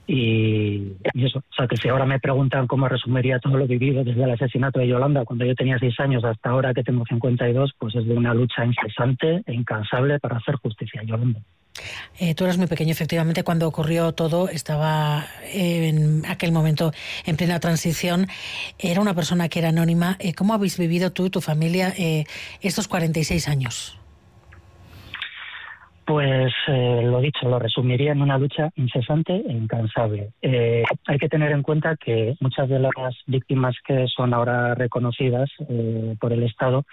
Y eso, o sea, que si ahora me preguntan cómo resumiría todo lo vivido desde el asesinato de Yolanda cuando yo tenía 6 años hasta ahora que tengo 52, pues es de una lucha incesante e incansable para hacer justicia a Yolanda. Tú eras muy pequeño, efectivamente, cuando ocurrió todo, estaba en aquel momento en plena transición, era una persona que era anónima. ¿Cómo habéis vivido tú y tu familia estos 46 años? Pues lo dicho, lo resumiría en una lucha incesante e incansable. Hay que tener en cuenta que muchas de las víctimas que son ahora reconocidas por el Estado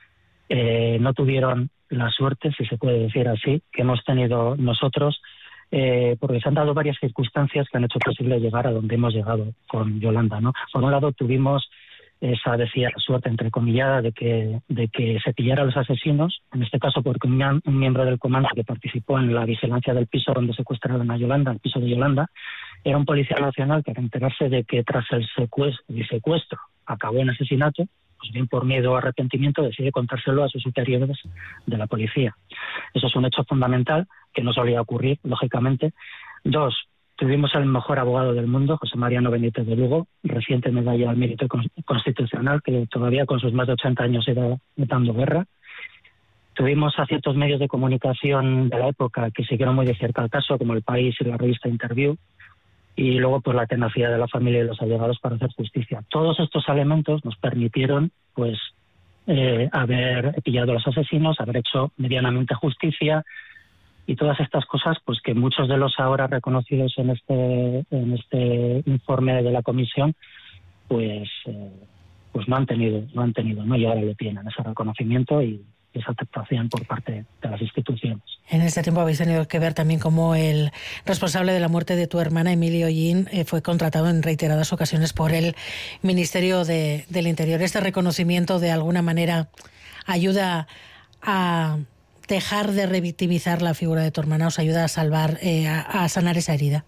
no tuvieron la suerte, si se puede decir así, que hemos tenido nosotros, porque se han dado varias circunstancias que han hecho posible llegar a donde hemos llegado con Yolanda, ¿no? Por un lado tuvimos esa, decía, suerte entrecomillada de que se pillara a los asesinos, en este caso porque un miembro del comando que participó en la vigilancia del piso donde secuestraron a Yolanda, el piso de Yolanda, era un policía nacional que al enterarse de que tras el secuestro acabó en asesinato, pues bien por miedo o arrepentimiento decide contárselo a sus superiores de la policía. Eso es un hecho fundamental que no solía ocurrir, lógicamente. 2, tuvimos al mejor abogado del mundo, José Mariano Benítez de Lugo, reciente medalla al mérito constitucional, que todavía con sus más de 80 años era dando guerra. Tuvimos a ciertos medios de comunicación de la época que siguieron muy de cerca el caso, como El País y la revista Interview, y luego pues la tenacidad de la familia y los allegados para hacer justicia. Todos estos elementos nos permitieron pues haber pillado a los asesinos, haber hecho medianamente justicia, y todas estas cosas pues que muchos de los ahora reconocidos en este informe de la comisión pues no han tenido, ¿no? Y ahora lo tienen, ese reconocimiento y esa aceptación por parte de las instituciones. En este tiempo habéis tenido que ver también cómo el responsable de la muerte de tu hermana, Emilio Ollín, fue contratado en reiteradas ocasiones por el Ministerio del Interior. Este reconocimiento de alguna manera ayuda a dejar de revictimizar la figura de tu hermana, os ayuda a salvar, a sanar esa herida.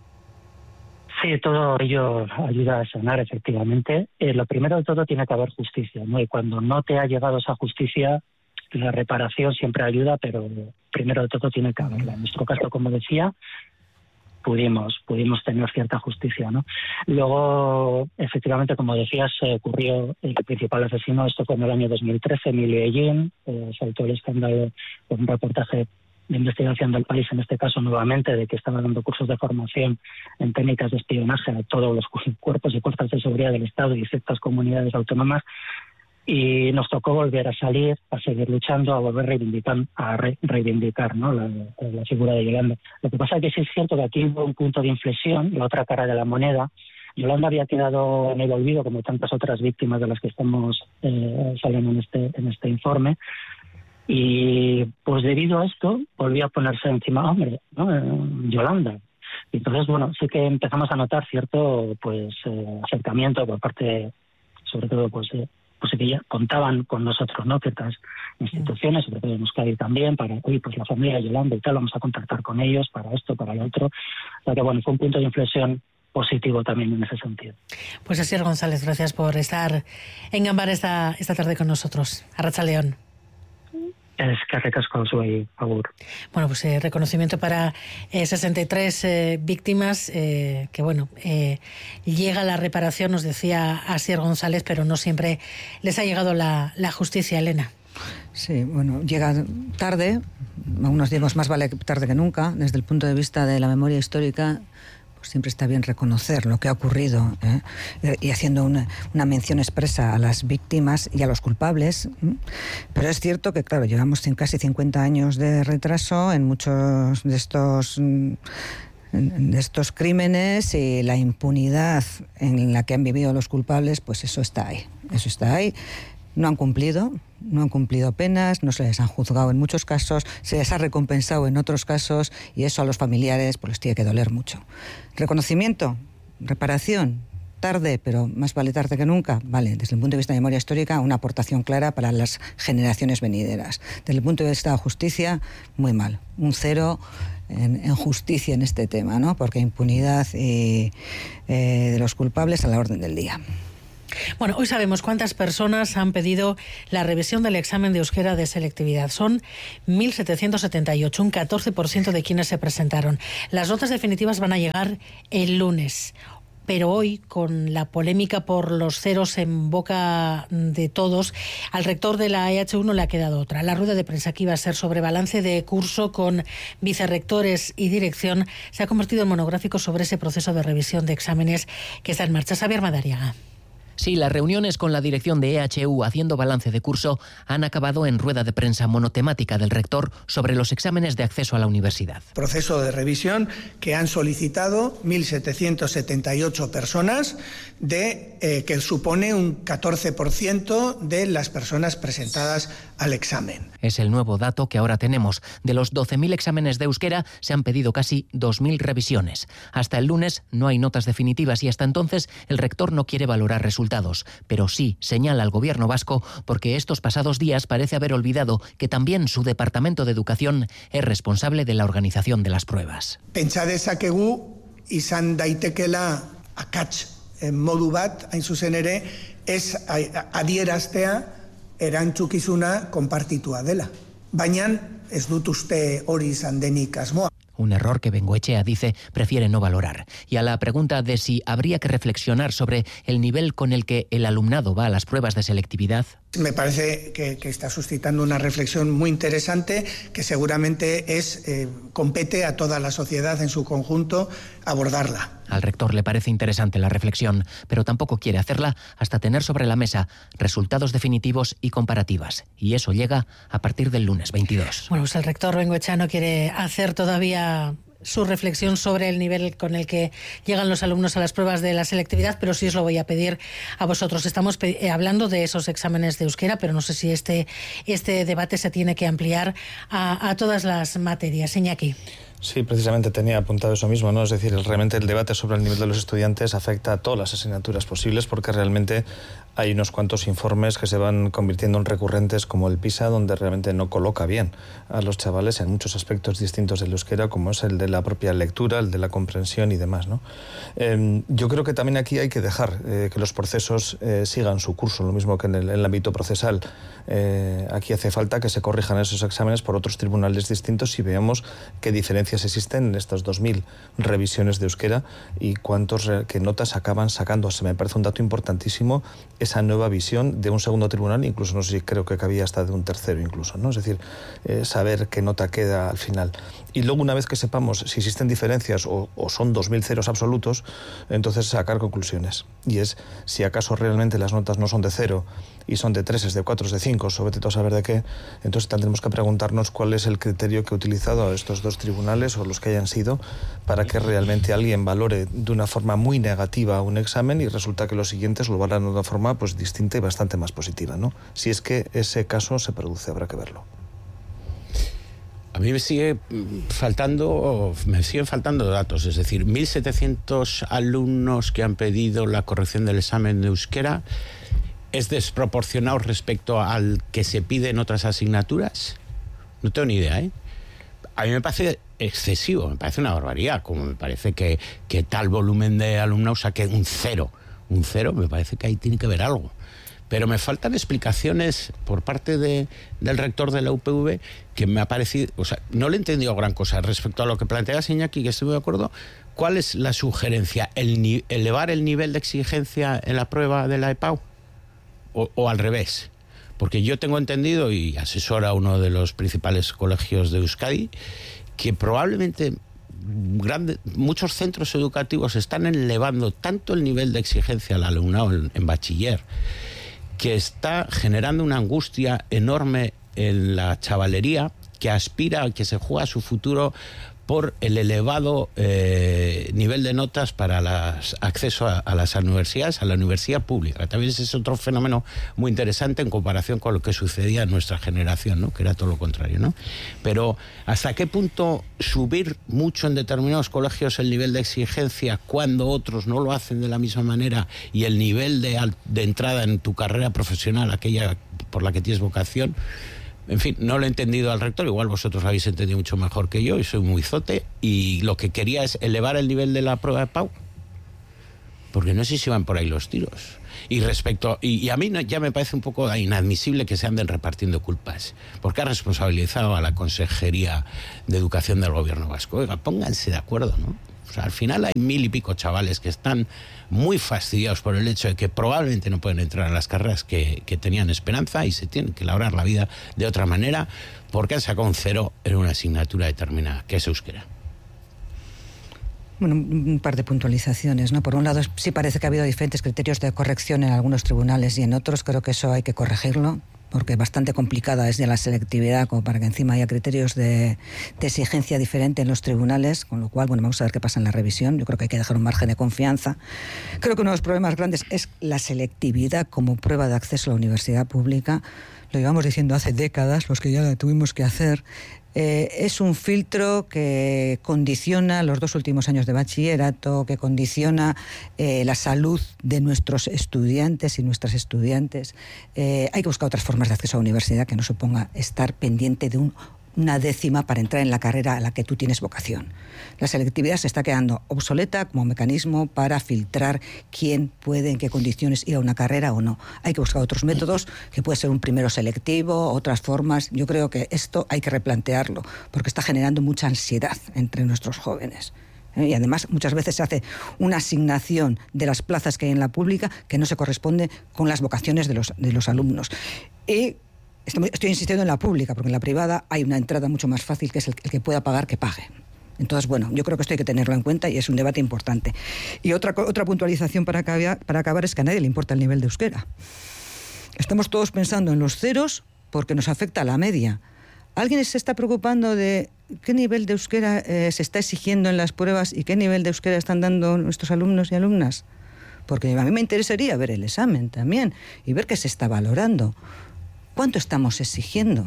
Sí, todo ello ayuda a sanar, efectivamente. Lo primero de todo tiene que haber justicia, ¿no? Y cuando no te ha llegado esa justicia, la reparación siempre ayuda, pero primero de todo tiene que haberla. En nuestro caso, como decía, pudimos tener cierta justicia, ¿no? Luego, efectivamente, como decías, ocurrió el principal asesino. Esto fue en el año 2013, Emilio Ollín. Saltó el escándalo por un reportaje de investigación del País, en este caso nuevamente, de que estaba dando cursos de formación en técnicas de espionaje a todos los cuerpos y fuerzas de seguridad del Estado y ciertas comunidades autónomas. Y nos tocó volver a salir, a seguir luchando, a volver a reivindicar, ¿no? la figura de Yolanda. Lo que pasa es que sí es cierto que aquí hubo un punto de inflexión, la otra cara de la moneda. Yolanda había quedado en el olvido, como tantas otras víctimas de las que estamos saliendo en este informe. Y pues debido a esto volvió a ponerse encima, hombre, ¿no? Yolanda. Y entonces, bueno, sí que empezamos a notar cierto acercamiento por parte, sobre todo, pues que ya contaban con nosotros, ¿no? Ciertas instituciones, sobre todo en Euskadi también, para, oye, pues la familia de Yolanda y tal, vamos a contactar con ellos para esto, para lo otro. O sea que, bueno, fue un punto de inflexión positivo también en ese sentido. Pues Asier González, gracias por estar en Gambar esta tarde con nosotros. Arratsaldeon. Es que recasco soy favor. Bueno, pues reconocimiento para 63 víctimas, que bueno, llega la reparación, nos decía Asier González, pero no siempre les ha llegado la justicia, Elena. Sí, bueno, llega tarde, algunos digamos más vale tarde que nunca, desde el punto de vista de la memoria histórica. Siempre está bien reconocer lo que ha ocurrido y haciendo una mención expresa a las víctimas y a los culpables. Pero es cierto que, claro, llevamos casi 50 años de retraso en muchos de estos crímenes, y la impunidad en la que han vivido los culpables, pues eso está ahí. Eso está ahí. No han cumplido penas, no se les han juzgado en muchos casos, se les ha recompensado en otros casos, y eso a los familiares pues les tiene que doler mucho. Reconocimiento, reparación, tarde, pero más vale tarde que nunca. Vale, desde el punto de vista de memoria histórica, una aportación clara para las generaciones venideras. Desde el punto de vista de justicia, muy mal. Un 0 en justicia en este tema, ¿no? Porque impunidad de los culpables a la orden del día. Bueno, hoy sabemos cuántas personas han pedido la revisión del examen de euskera de selectividad. Son 1.778, un 14% de quienes se presentaron. Las notas definitivas van a llegar el lunes. Pero hoy, con la polémica por los ceros en boca de todos, al rector de la EHU no le ha quedado otra. La rueda de prensa que iba a ser sobre balance de curso con vicerrectores y dirección se ha convertido en monográfico sobre ese proceso de revisión de exámenes que está en marcha. Xavier Madariaga. Sí, las reuniones con la dirección de EHU haciendo balance de curso han acabado en rueda de prensa monotemática del rector sobre los exámenes de acceso a la universidad. Proceso de revisión que han solicitado 1.778 personas, que supone un 14% de las personas presentadas al examen. Es el nuevo dato que ahora tenemos. De los 12.000 exámenes de euskera se han pedido casi 2.000 revisiones. Hasta el lunes no hay notas definitivas y hasta entonces el rector no quiere valorar resultados, pero sí señala al gobierno vasco porque estos pasados días parece haber olvidado que también su departamento de educación es responsable de la organización de las pruebas. Pentsa dezakegu izan daitekela akats modu bat, hain zuzen ere, ez adieraztea erantzukizuna konpartitua dela. Baina ez dut uste hori izan denik asmoa. Un error que Bengoechea dice prefiere no valorar. Y a la pregunta de si habría que reflexionar sobre el nivel con el que el alumnado va a las pruebas de selectividad. Me parece que está suscitando una reflexión muy interesante que seguramente compete a toda la sociedad en su conjunto abordarla. Al rector le parece interesante la reflexión, pero tampoco quiere hacerla hasta tener sobre la mesa resultados definitivos y comparativas. Y eso llega a partir del lunes 22. Bueno, pues el rector Bengoechea no quiere hacer todavía su reflexión sobre el nivel con el que llegan los alumnos a las pruebas de la selectividad, pero sí os lo voy a pedir a vosotros. Estamos hablando de esos exámenes de euskera, pero no sé si este debate se tiene que ampliar a todas las materias. Iñaki. Sí, precisamente tenía apuntado eso mismo, ¿no? Es decir, realmente el debate sobre el nivel de los estudiantes afecta a todas las asignaturas posibles porque realmente hay unos cuantos informes que se van convirtiendo en recurrentes como el PISA, donde realmente no coloca bien a los chavales en muchos aspectos distintos del euskera, como es el de la propia lectura, el de la comprensión y demás, ¿no? Yo creo que también aquí hay que dejar que los procesos sigan su curso, lo mismo que en el ámbito procesal. Aquí hace falta que se corrijan esos exámenes por otros tribunales distintos y veamos qué diferencias existen en estas 2.000 revisiones de euskera y qué notas acaban sacándose. Me parece un dato importantísimo esa nueva visión de un segundo tribunal, incluso no sé si creo que cabía hasta de un tercero incluso, ¿no? Es decir, saber qué nota queda al final. Y luego, una vez que sepamos si existen diferencias o son 2.000 ceros absolutos, entonces sacar conclusiones. Y es si acaso realmente las notas no son de 0 y son de 3, de 4, de 5, sobre todo saber de qué, entonces tendremos que preguntarnos cuál es el criterio que ha utilizado estos dos tribunales o los que hayan sido para que realmente alguien valore de una forma muy negativa un examen y resulta que los siguientes lo valoran de una forma pues distinta y bastante más positiva, ¿no? Si es que ese caso se produce, habrá que verlo. A mí me siguen faltando datos, es decir, 1.700 alumnos que han pedido la corrección del examen de euskera. ¿Es desproporcionado respecto al que se pide en otras asignaturas? No tengo ni idea, ¿eh? A mí me parece excesivo, me parece una barbaridad, como me parece que tal volumen de alumnos saque un cero, me parece que ahí tiene que haber algo. Pero me faltan explicaciones por parte del rector de la UPV que me ha parecido, o sea, no le he entendido gran cosa respecto a lo que plantea Iñaki, que estoy de acuerdo. ¿Cuál es la sugerencia? ¿Elevar el nivel de exigencia en la prueba de la EPAU? ¿O al revés? Porque yo tengo entendido, y asesora a uno de los principales colegios de Euskadi, que probablemente muchos centros educativos están elevando tanto el nivel de exigencia al alumnado en bachiller, que está generando una angustia enorme en la chavalería que aspira, que se juega su futuro por el elevado nivel de notas para acceso a las universidades, a la universidad pública. También ese es otro fenómeno muy interesante en comparación con lo que sucedía en nuestra generación, ¿no? Que era todo lo contrario, ¿no? Pero ¿hasta qué punto subir mucho en determinados colegios el nivel de exigencia cuando otros no lo hacen de la misma manera y el nivel de entrada en tu carrera profesional, aquella por la que tienes vocación? En fin, no lo he entendido al rector, igual vosotros lo habéis entendido mucho mejor que yo, y soy muy zote, y lo que quería es elevar el nivel de la prueba de PAU. porque no sé si van por ahí los tiros. Y a mí ya me parece un poco inadmisible que se anden repartiendo culpas, porque ha responsabilizado a la Consejería de Educación del Gobierno vasco. Oiga, pónganse de acuerdo, ¿no? O sea, al final hay 1000 y pico chavales que están muy fastidiados por el hecho de que probablemente no pueden entrar a las carreras que tenían esperanza y se tienen que labrar la vida de otra manera porque han sacado un 0 en una asignatura determinada, que es euskera. Bueno, un par de puntualizaciones, ¿no? Por un lado, sí parece que ha habido diferentes criterios de corrección en algunos tribunales y en otros. Creo que eso hay que corregirlo, porque bastante complicada es ya la selectividad, como para que encima haya criterios de exigencia diferente en los tribunales, con lo cual, bueno, vamos a ver qué pasa en la revisión. Yo creo que hay que dejar un margen de confianza. Creo que uno de los problemas grandes es la selectividad como prueba de acceso a la universidad pública. Lo llevamos diciendo hace décadas, los que ya la tuvimos que hacer. Es un filtro que condiciona los 2 últimos años de bachillerato, que condiciona la salud de nuestros estudiantes y nuestras estudiantes. Hay que buscar otras formas de acceso a la universidad que no suponga estar pendiente de una décima para entrar en la carrera a la que tú tienes vocación. La selectividad se está quedando obsoleta como mecanismo para filtrar quién puede, en qué condiciones ir a una carrera o no. Hay que buscar otros métodos, que puede ser un primero selectivo, otras formas. Yo creo que esto hay que replantearlo, porque está generando mucha ansiedad entre nuestros jóvenes. Y además muchas veces se hace una asignación de las plazas que hay en la pública que no se corresponde con las vocaciones de los alumnos. Y estoy insistiendo en la pública, porque en la privada hay una entrada mucho más fácil, que es el que pueda pagar, que pague. Entonces, bueno, yo creo que esto hay que tenerlo en cuenta y es un debate importante. Y otra puntualización para acabar es que a nadie le importa el nivel de euskera. Estamos todos pensando en los ceros porque nos afecta a la media. ¿Alguien se está preocupando de qué nivel de euskera se está exigiendo en las pruebas y qué nivel de euskera están dando nuestros alumnos y alumnas? Porque a mí me interesaría ver el examen también y ver qué se está valorando. ¿Cuánto estamos exigiendo?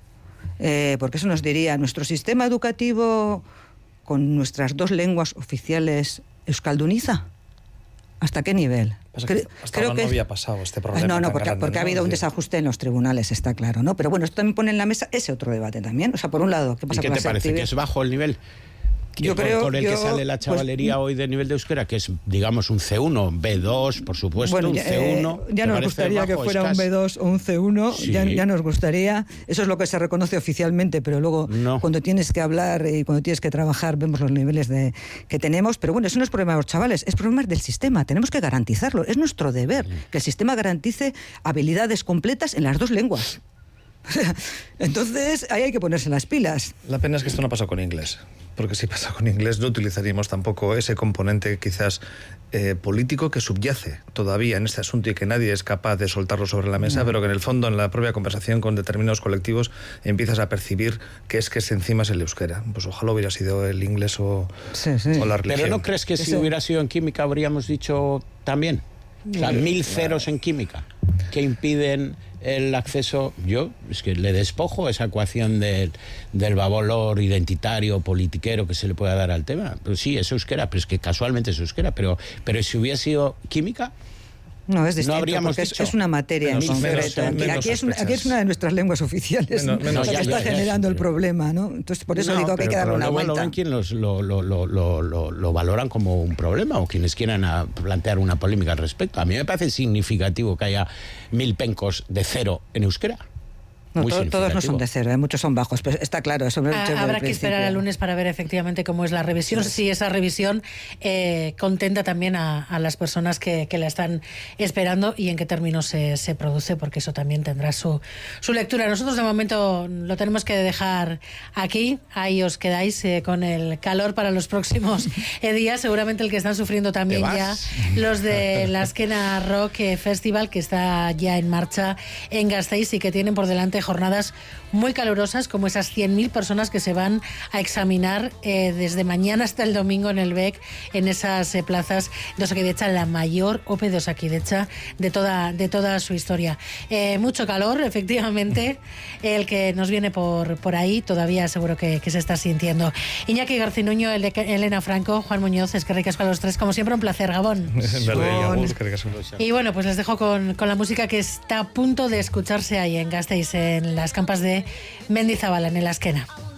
Porque eso nos diría, ¿nuestro sistema educativo con nuestras 2 lenguas oficiales euskalduniza? ¿Hasta qué nivel? Hasta ahora no había pasado este problema. No, porque ha habido un desajuste en los tribunales, está claro, ¿no? Pero bueno, esto también pone en la mesa ese otro debate también. O sea, por un lado, ¿qué pasa con la selectividad? ¿Y qué te parece? ¿Que es bajo el nivel? Yo creo, con el que sale la chavalería hoy de nivel de euskera, que es, digamos, un C1, B2, por supuesto, bueno, un C1. Ya nos gustaría que fuera un B2 o un C1, sí. ya nos gustaría. Eso es lo que se reconoce oficialmente, pero luego cuando tienes que hablar y cuando tienes que trabajar vemos los niveles que tenemos. Pero bueno, eso no es problema de los chavales, es problema del sistema. Tenemos que garantizarlo. Es nuestro deber que el sistema garantice habilidades completas en las 2 lenguas. Entonces, ahí hay que ponerse las pilas. La pena es que esto no pasa con inglés, porque si pasa con inglés no utilizaríamos tampoco ese componente quizás político que subyace todavía en este asunto y que nadie es capaz de soltarlo sobre la mesa, pero que en el fondo, en la propia conversación con determinados colectivos, empiezas a percibir que encima es el euskera. Pues ojalá hubiera sido el inglés o la religión. Pero ¿no crees que si hubiera sido en química habríamos dicho también? O sea, 1000 ceros en química que impiden el acceso. Yo es que le despojo esa ecuación del valor identitario, politiquero que se le pueda dar al tema. Pues sí, es euskera, pero es que casualmente es euskera, pero si hubiera sido química, no, es distinto, no habríamos porque dicho. es una materia en concreto. Aquí es una de nuestras lenguas oficiales, que está generando el problema, ¿no? Entonces, por eso digo que hay que darle una vuelta. Lo ven quienes lo valoran como un problema o quienes quieran plantear una polémica al respecto. A mí me parece significativo que haya 1000 pencos de 0 en euskera. No, todos no son de 0, muchos son bajos, pero está claro. Eso habrá que esperar al lunes para ver efectivamente cómo es la revisión, si esa revisión contenta también a las personas que la están esperando y en qué términos se produce, porque eso también tendrá su lectura. Nosotros de momento lo tenemos que dejar aquí, ahí os quedáis con el calor para los próximos días, seguramente el que están sufriendo también ya los de la Azkena Rock Festival, que está ya en marcha en Gasteiz y que tienen por delante jornadas muy calurosas, como esas 100.000 personas que se van a examinar desde mañana hasta el domingo en el BEC, en esas plazas de Osakidecha, la mayor OPE de Osakidecha de toda su historia. Mucho calor, efectivamente, el que nos viene por ahí, todavía seguro que se está sintiendo. Iñaki Garcinuño, Elena Franco, Juan Muñoz, es que ricasco a los tres, como siempre un placer, Gabón. Y bueno, pues les dejo con la música que está a punto de escucharse ahí en Gasteiz, en las campas de Mendizabala, en el Azkena.